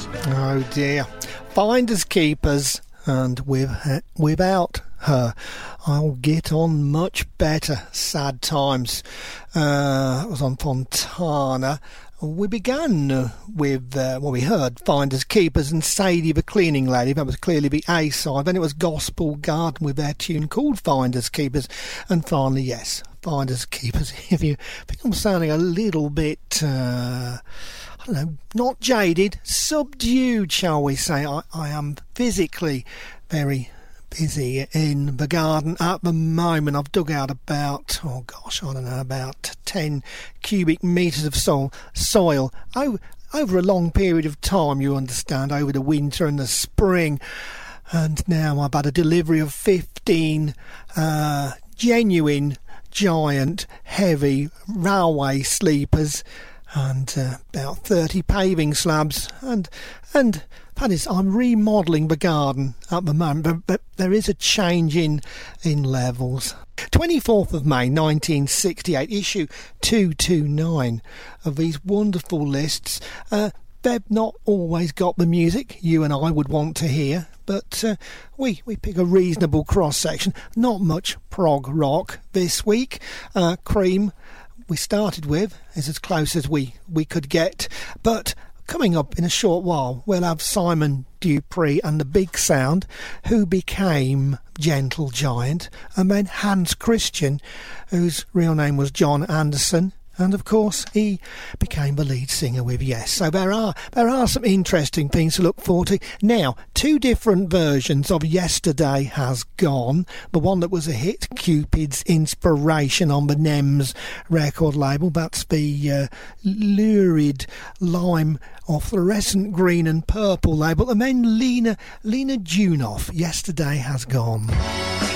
Oh dear. Finders keepers, and without her I'll get on much better. Sad times. It was on Fontana. We began with, we heard Finders Keepers and Sadie the Cleaning Lady. That was clearly the A side. Then it was Gospel Garden with their tune called Finders Keepers. And finally, yes, Finders Keepers. If you think I'm sounding a little bit, I don't know, not jaded, subdued, shall we say. I am physically very busy in the garden at the moment. I've dug out about, about 10 cubic metres of soil over a long period of time, you understand, over the winter and the spring. And now I've had a delivery of 15 genuine, giant, heavy railway sleepers and about 30 paving slabs. And that is, I'm remodelling the garden at the moment, but there is a change in levels. 24th of May 1968, issue 229 of these wonderful lists. They've not always got the music you and I would want to hear, but we pick a reasonable cross-section. Not much prog rock this week. Cream, we started with, is as close as we could get, but coming up in a short while, we'll have Simon Dupree and the Big Sound, who became Gentle Giant, and then Hans Christian, whose real name was John Anderson, and of course he became the lead singer with Yes. So there are some interesting things to look forward to. Now, two different versions of Yesterday Has Gone. The one that was a hit, Cupid's Inspiration, on the NEMS record label. That's the lurid lime or fluorescent green and purple label. And then Lena Junoff, Yesterday Has Gone.